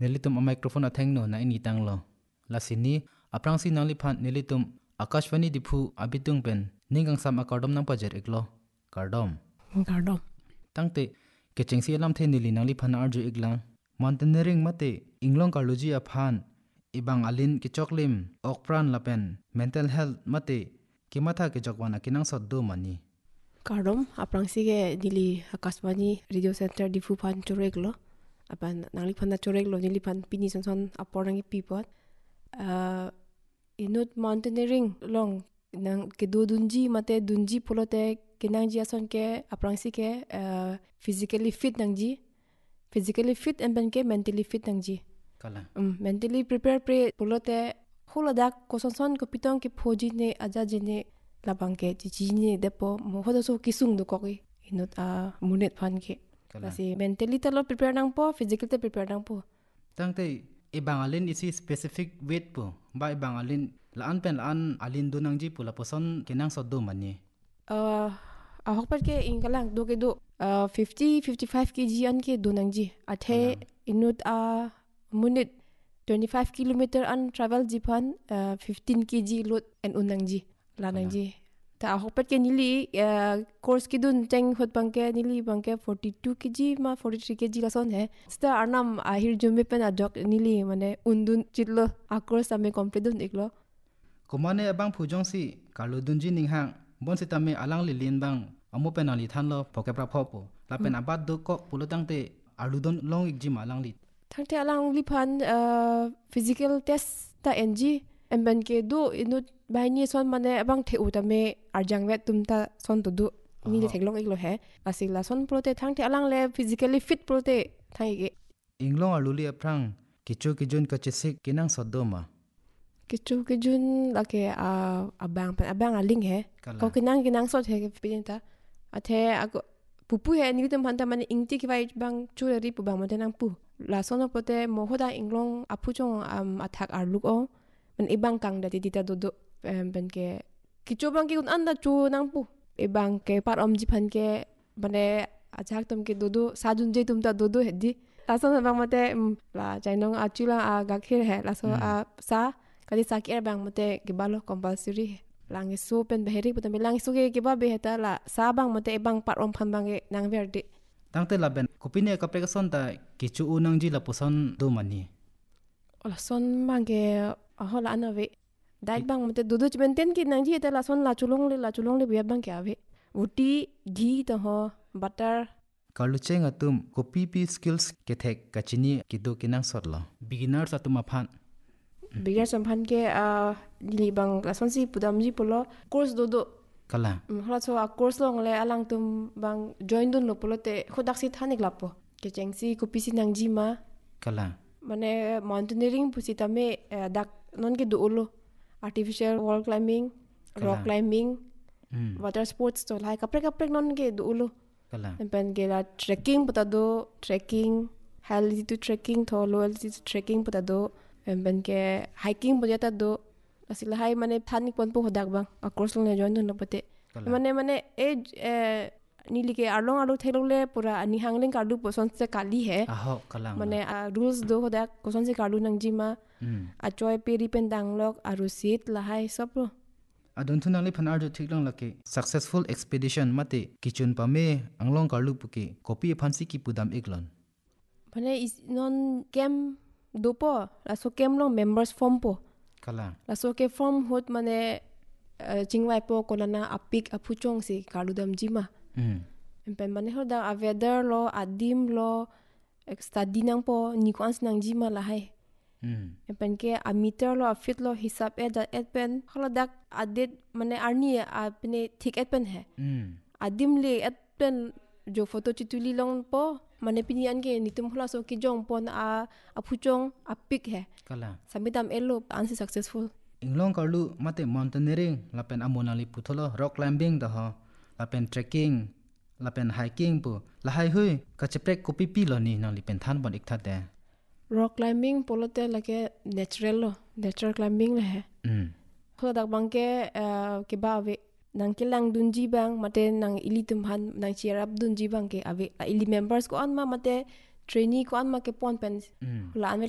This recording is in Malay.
nelitum a microphone atheng no na ini tanglo lasini aprang si nangli phan nelitum akashwani diphu abitung pen ningang sam akardom nang pajer eklo kardom tangte kecheng si alam the nili nangli phan arju iglang mountaineering mate inglong karloji a phan ibang alin ki choklim okpran lapen mental health mate kimatha ke jokwana kinang soddo mani kardom aprang si ge dili akashwani radio center difu phan chureglo apan nangli phan na chureglo nili phan pini son aporangi pipot inut mountaineering long nang ke do dunji mate dunji polote kinang ji ason ke aprang si ke physically fit and ben ke mentally fit nang ji kala mentally prepare pre polote holadak koson ko pitong ke phoji ne aja jine labang ke ji ne depo mo hodo so kisung do koki inut munet phan ke kasi mentally talo prepare nang po physically prepare nang po tangte ibang alin isi specific weight po ba ibang alin laan pen laan alin do nang ji pula poson kinang soddo mani hokpat ke ingalang do ke do 50-55 kg an ke do nang ji athe inut munit 25 kilometer an travel jipan 15 kg load and unang ji lanang ji ta hokpat ke nili course ki dun teng hot bangke nili bangke 42 kg ma 43 kg la son hai sta arnam ahir jume pen adok nili mane undun chitlo a course ame complete dun iklo komane abang phujong si kaludun ji ninghang bon si tame alang li lin bang amu penali thanlo phokepra phopo la pen abad do ko pulotangte aludon long ikji malang li thangte alang li phan physical test ta ng emban ke do inut baini son mane abang the utame arjang vet tumta son to do ni le theklong iklo he asila son prote thangte alang le physically fit prote thaige inglong aluli aprang kichu kijun kachesik kinang sodoma kichu kijun lake abang aling he ko kinang sot he pinta athe ako pupu he ni tum hanta mane ingti ki vai bang churi pu bang mate nang pu la sono pote mohoda inglong apu chong athak arluk o man ibang kang da tita do ben ke kichu bang ki un anda chu nang pu ibang ke par ji phan ke mane ajak tum ke do sajun je tum ta do hedi la sono bang mate la jainong achula gakhir he la so sa kali sakir bang mate ke balo compulsory langi so pen beheri putam langi so ke ba beheta la sa bang mate ibang par phan bang ke nang verde tangte laben kopine ka pregason ta kichu unang ji la poson do mani ola son mange ahola anave dait bang mate dudu chbenten ki nang ji ta la son la chulong le biya bang ke ave uti ghee to ho butter kalucheng atum kopi pi skills ke thek kachini kido kinang sotlo beginners atuma phan bigar samphan ke li bang la son si pudam ji polo course do kala hla so a course long le alang tum bang join dun lo polote khodak si thanik lapo ke chengsi kopi si nang ji ma kala mane mountaineering pusi tame dak non ke do artificial wall climbing rock climbing water sports to lai kaprek non ke do kala pen ke la trekking high altitude trekking to low altitude trekking puta do pen ke hiking pujata do asila hai mane thanik pon po hodak bang a course long join dun pate mane nili ke arlong thelole pura ani hangling kardu poson se kali he aho kalang mane rules do hodak koson se kardu nang jima a choi peri pen danglok aru sit la hai sopro adon thunali phanar jo thiklong lake successful expedition mate kichun pame anglong karlu puki copy phansi ki pudam eklon mane is non camp dopo la so camp long members form po kala la so ke form hot mane chingwai po kolana apik aphuchong se karudam jima pen mane hoda a weather lo adim lo study nang po ni kwans nang jima la hai pen ke a meter lo a fit lo hisab et pen holodak adet mane arni apne thik et pen hai adim le et pen jo photo chituli long po mane pini an ke nitum hla so ki jong pon a phuchong apik hai kala samitam elo ansi successful inglong karlu mate mountaineering lapen amonali putholo rock climbing da ha lapen trekking lapen hiking pu la hai hui kacheprek kopi pi lo ni na lipen than bon ik thate rock climbing polote lake natural climbing le hai khodak bangke ke ba ve nang kilang dunji bang mate nang ilitum han nang cheer up dunji bang ke ave ili members ko an ma mate trainee ko an ma ke pon pen la an